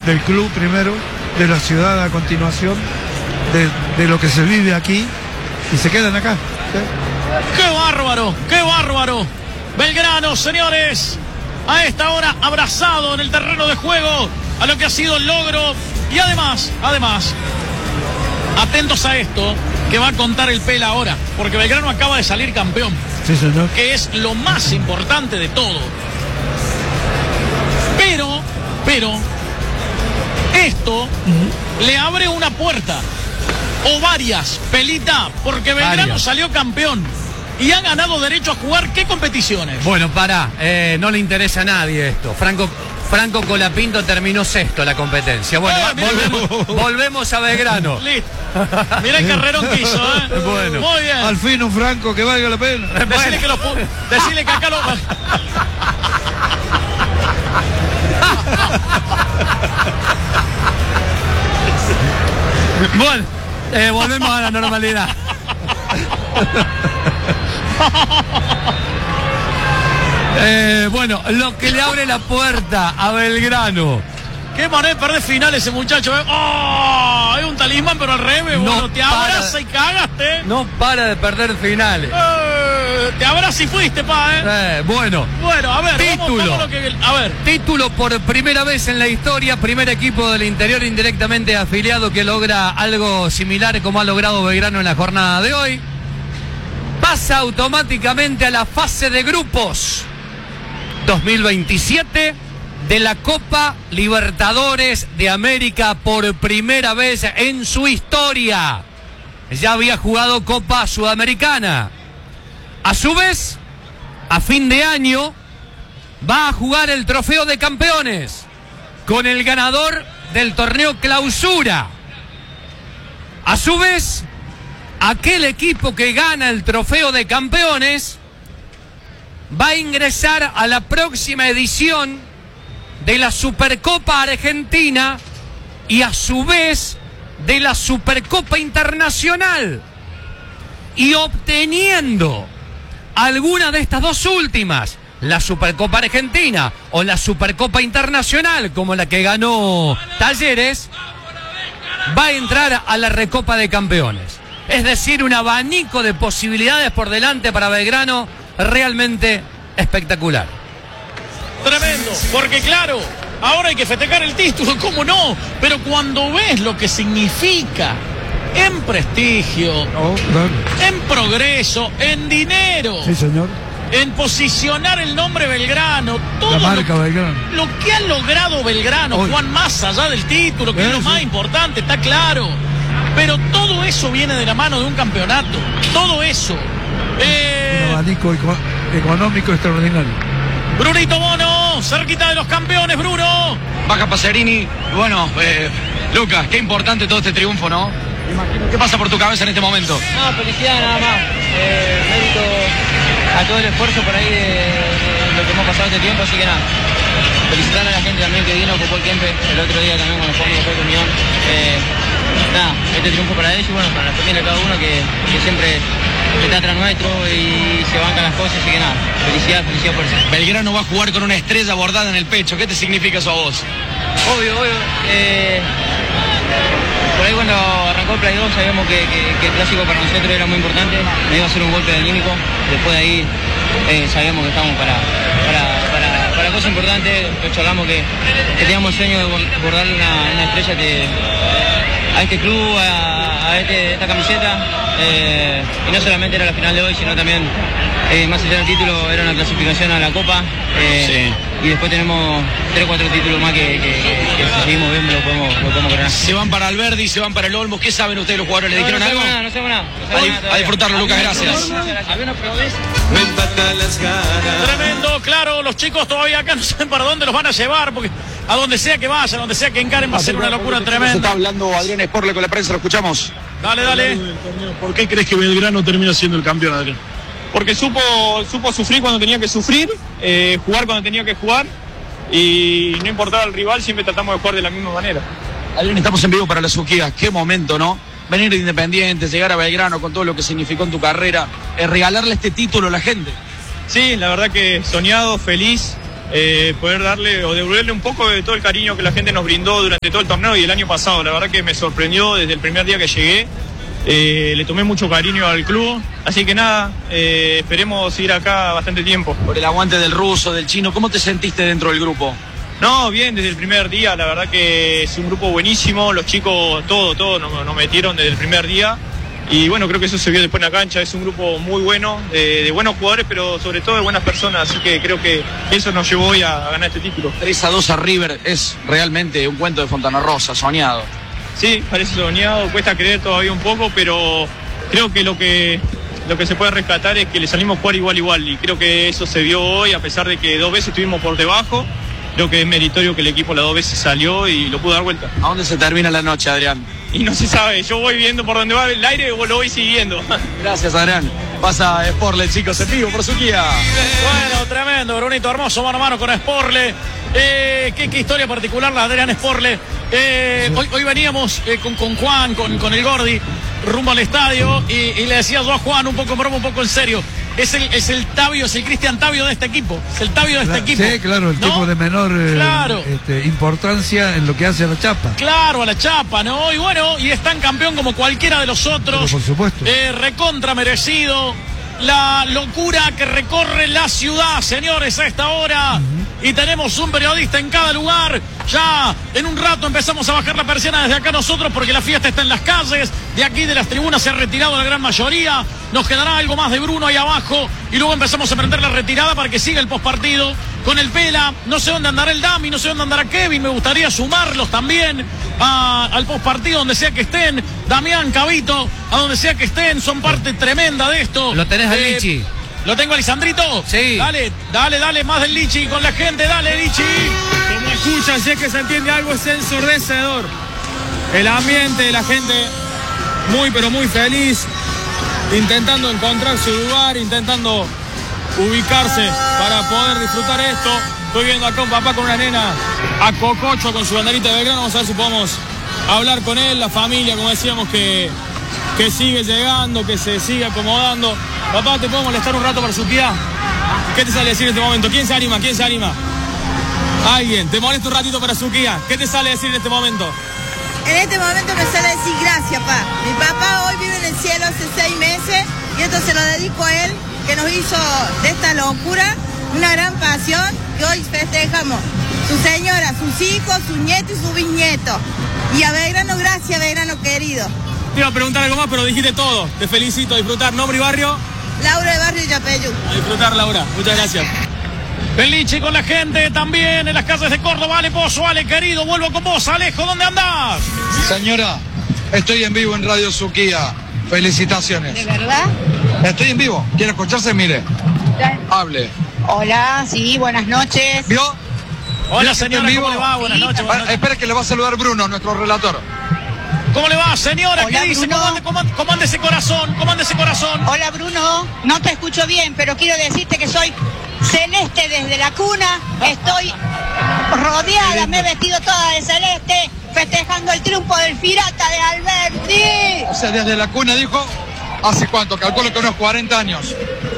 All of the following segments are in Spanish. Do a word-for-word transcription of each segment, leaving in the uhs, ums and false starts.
del club primero, de la ciudad a continuación, de, de lo que se vive aquí, y se quedan acá. ¿Sí? ¡Qué bárbaro! ¡Qué bárbaro! Belgrano, señores, a esta hora abrazado en el terreno de juego a lo que ha sido el logro. Y además, además, atentos a esto que va a contar el Pela ahora, porque Belgrano acaba de salir campeón. Sí, señor. Que es lo más importante de todo. Pero, pero, esto uh-huh. le abre una puerta, o varias, Pelita, porque Belgrano varias. Salió campeón y ha ganado derecho a jugar, ¿qué competiciones? Bueno, pará, eh, no le interesa a nadie esto. Franco, Franco Colapinto terminó sexto la competencia. Bueno, eh, volvemos, volvemos a Belgrano. Listo. Mirá el carrerón que hizo, ¿eh? Bueno. Muy bien. Al fin un Franco que valga la pena. Decirle, bueno. que, lo, decirle que acá lo... Bueno, eh, volvemos a la normalidad. eh, bueno, lo que le abre la puerta a Belgrano. Qué manera de perder final ese muchacho, ¿eh? ¡Oh! Es un talismán, pero al revés. No bueno, te abraza para, y cagaste. No para de perder finales. Eh, te abraza y fuiste, pa, ¿eh? eh bueno. Bueno, a ver, título. Vamos, vamos lo que, a ver. Título por primera vez en la historia. Primer equipo del interior indirectamente afiliado que logra algo similar como ha logrado Belgrano en la jornada de hoy. Pasa automáticamente a la fase de grupos dos mil veintisiete de la Copa Libertadores de América por primera vez en su historia. Ya había jugado Copa Sudamericana. A su vez, a fin de año, va a jugar el Trofeo de Campeones con el ganador del torneo Clausura. A su vez, aquel equipo que gana el Trofeo de Campeones va a ingresar a la próxima edición de la Supercopa Argentina y a su vez de la Supercopa Internacional. Y obteniendo alguna de estas dos últimas, la Supercopa Argentina o la Supercopa Internacional, como la que ganó Talleres, va a entrar a la Recopa de Campeones. Es decir, un abanico de posibilidades por delante para Belgrano realmente espectacular. Tremendo, porque claro, ahora hay que festejar el título, ¿cómo no? Pero cuando ves lo que significa en prestigio, oh, claro. en progreso, en dinero, sí, señor. en posicionar el nombre Belgrano, todo la marca lo, Belgrano. lo que ha logrado Belgrano, Hoy. Juan, más allá del título, que ¿Eh? es lo más importante, está claro. Pero todo eso viene de la mano de un campeonato, todo eso. Eh... Un abanico eco económico extraordinario. Brunito Bono, cerquita de los campeones, Bruno. Baja Pacerini. Bueno, eh, Lucas, qué importante todo este triunfo, ¿no? ¿Qué pasa por tu cabeza en este momento? No, felicidad nada más. Eh, mérito a todo el esfuerzo por ahí de, de lo que hemos pasado este tiempo, así que nada. Felicitar a la gente también que vino, ocupó el tiempo el otro día también cuando jugamos después de Unión. Eh, nada, este triunfo para ellos y bueno, para la familia de cada uno que, que siempre está atrás nuestro y se bancan las cosas, así que nada, felicidad, felicidad por eso. Belgrano va a jugar con una estrella bordada en el pecho, ¿qué te significa eso a vos? Obvio, obvio. Eh, por ahí cuando arrancó el Play dos sabíamos que, que, que el clásico para nosotros era muy importante, me iba a ser un golpe anímico, después de ahí eh, sabíamos que estábamos para, para, para, para cosas importantes, lo charlamos que, que teníamos el sueño de bordarle una, una estrella de, a este club, a, a este, esta camiseta, eh, y no solamente era la final de hoy, sino también, eh, más allá del título, era una clasificación a la Copa, eh, sí. y después tenemos tres o cuatro títulos más que, que, que, que si seguimos bien lo podemos, lo podemos ganar. Se van para Alberdi, se van para el Olmos, ¿qué saben ustedes los jugadores? ¿Le no, dijeron no algo? Nada, no sabemos nada. No sabemos a, nada a disfrutarlo, Lucas, gracias. Tremendo, claro, los chicos todavía acá no saben para dónde los van a llevar, porque a donde sea que vayan, a donde sea que encaren va a ser una locura tremenda. Se está hablando Adrián Sporle con la prensa, lo escuchamos. Dale, dale. ¿Por qué crees que Belgrano termina siendo el campeón, Adrián? Porque supo, supo sufrir cuando tenía que sufrir, eh, jugar cuando tenía que jugar, y no importaba el rival, siempre tratamos de jugar de la misma manera. Adrián, estamos en vivo para la Suquía, qué momento, ¿no? Venir de Independiente, llegar a Belgrano con todo lo que significó en tu carrera, eh, regalarle este título a la gente. Sí, la verdad que soñado, feliz, eh, poder darle o devolverle un poco de todo el cariño que la gente nos brindó durante todo el torneo y el año pasado. La verdad que me sorprendió desde el primer día que llegué. Eh, le tomé mucho cariño al club, así que nada, eh, esperemos ir acá bastante tiempo. Por el aguante del ruso, del chino, ¿cómo te sentiste dentro del grupo? No, bien, desde el primer día, la verdad que es un grupo buenísimo, los chicos, todo, todo nos, nos metieron desde el primer día y bueno, creo que eso se vio después en la cancha, es un grupo muy bueno, de, de buenos jugadores, pero sobre todo de buenas personas, así que creo que eso nos llevó hoy a, a ganar este título. tres a dos a River es realmente un cuento de Fontana Rosa, soñado. Sí, parece soñado, cuesta creer todavía un poco, pero creo que lo que lo que se puede rescatar es que le salimos a jugar igual igual y creo que eso se vio hoy, a pesar de que dos veces estuvimos por debajo, creo que es meritorio que el equipo las dos veces salió y lo pudo dar vuelta. ¿A dónde se termina la noche, Adrián? Y no se sabe, yo voy viendo por dónde va el aire o lo voy siguiendo. Gracias, Adrián. Pasa Sportle, chicos, en vivo por su guía. Bueno, tremendo, Brunito, hermoso, mano a mano con Sportle. Eh, qué, qué historia particular la de Adrián Sportle. Eh, hoy, hoy veníamos eh, con, con Juan, con, con el Gordi, rumbo al estadio y, y le decía yo a Juan, un poco en broma, un poco en serio, es el, es el Tavio, es el Cristian Tavio de este equipo, es el Tavio de este equipo. Sí, claro, el ¿no? tipo de menor eh, Claro. este, importancia en lo que hace a la chapa. Claro, a la chapa, ¿no? Y bueno, y es tan campeón como cualquiera de los otros. Pero por supuesto. Eh, recontra merecido. La locura que recorre la ciudad, señores, a esta hora. Uh-huh. Y tenemos un periodista en cada lugar. Ya en un rato empezamos a bajar la persiana desde acá nosotros porque la fiesta está en las calles. De aquí de las tribunas se ha retirado la gran mayoría. Nos quedará algo más de Bruno ahí abajo. Y luego empezamos a prender la retirada para que siga el postpartido con el Pela. No sé dónde andará el Dami, no sé dónde andará Kevin. Me gustaría sumarlos también a, al postpartido donde sea que estén. Damián, Cabito, a donde sea que estén. Son parte tremenda de esto. ¿Lo tenés al Eh, Lichi? ¿Lo tengo, Lisandrito? Sí. Dale, dale, dale, más del Lichi con la gente. Dale, Lichi. Como escuchan, si es que se entiende algo, es ensordecedor. El ambiente, la gente muy, pero muy feliz, intentando encontrar su lugar, intentando ubicarse para poder disfrutar esto. Estoy viendo acá un papá con una nena a Cococho con su banderita de Belgrano. Vamos a ver si podemos hablar con él, la familia, como decíamos, que, que sigue llegando, que se sigue acomodando. Papá, ¿te puedo molestar un rato para su tía? ¿Qué te sale decir en este momento? ¿Quién se anima? ¿Quién se anima? Alguien, te molesta un ratito para su tía. ¿Qué te sale decir en este momento? En este momento me sale decir gracias, pa. Mi papá hoy vive en el cielo hace seis meses y esto se lo dedico a él, que nos hizo de esta locura una gran pasión que hoy festejamos. Su señora, sus hijos, sus nietos y sus bisnietos. Y a Belgrano, gracias, Belgrano querido. Te iba a preguntar algo más, pero dijiste todo. Te felicito. Disfrutar. ¿Nombre y barrio? Laura de Barrio Yapeyú. A disfrutar, Laura. Muchas gracias. Felice con la gente también en las calles de Córdoba. Ale Pozo, Ale querido, vuelvo con vos. Alejo, ¿dónde andás? Señora, estoy en vivo en Radio Suquía. Felicitaciones. ¿De verdad? Estoy en vivo. ¿Quiere escucharse? Mire. Hable. Hola, sí, buenas noches. ¿Vio? Hola, ¿Vio que señora, está en ¿cómo vivo? le va? Buenas Sí, noches. buenas noches. Espera que le va a saludar Bruno, nuestro relator. ¿Cómo le va, señora? Hola, ¿Qué dice? Bruno. ¿Cómo anda, cómo anda- cómo anda ese corazón? ¿Cómo anda ese corazón? Hola, Bruno. No te escucho bien, pero quiero decirte que soy celeste desde la cuna. Estoy rodeada, me he vestido toda de celeste, festejando el triunfo del Pirata de Alberti. O sea, desde la cuna dijo, ¿hace cuánto? Calculo que unos cuarenta años.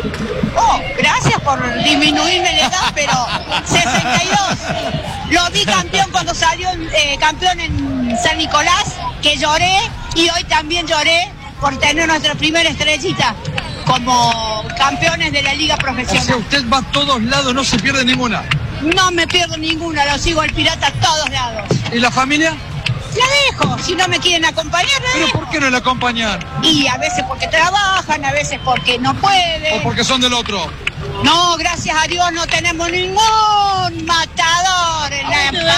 Oh, gracias por disminuirme la edad, pero sesenta y dos. Lo vi campeón cuando salió eh, campeón en San Nicolás, que lloré, y hoy también lloré por tener nuestra primera estrellita como campeones de la Liga O sea, Profesional. usted va a todos lados, no se pierde ninguna. No me pierdo ninguna, lo sigo al Pirata a todos lados. ¿Y la familia? La dejo, si no me quieren acompañar, la ¿Pero dejo. por qué no la acompañan? Y a veces porque trabajan, a veces porque no pueden. ¿O porque son del otro? No, gracias a Dios no tenemos ningún matador en la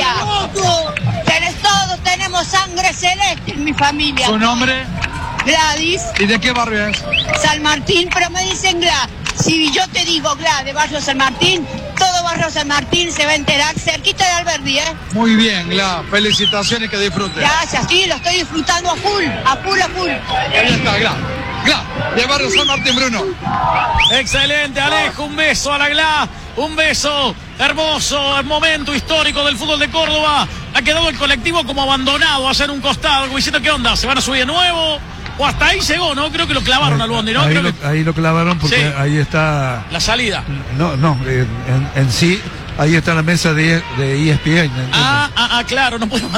familia. Tenés todos, tenemos sangre celeste en mi familia. ¿Su nombre? Gladys, ¿Y de qué barrio es? San Martín, pero me dicen Gla. Si yo te digo Gla de Barrio San Martín, todo Barrio San Martín se va a enterar cerquita de Alberdi, ¿eh? Muy bien, Gla. Felicitaciones, que disfrute. Gracias, sí, lo estoy disfrutando a full, a full, a full. Ahí está, Gla. Gla, de barrio San Martín, Bruno. Excelente, Alejo, un beso a la Gla, un beso hermoso, el momento histórico del fútbol de Córdoba. Ha quedado el colectivo como abandonado, a hacer un costado, como diciendo, ¿qué onda? ¿Se van a subir de nuevo? O hasta ahí llegó, ¿no? Creo que lo clavaron al bondi, ¿no? Ahí, Creo lo, que ahí lo clavaron porque Sí. ahí está. la salida. No, no, eh, en, en sí ahí está la mesa de, de E S P N. Ah, ah, ah, claro, no puedo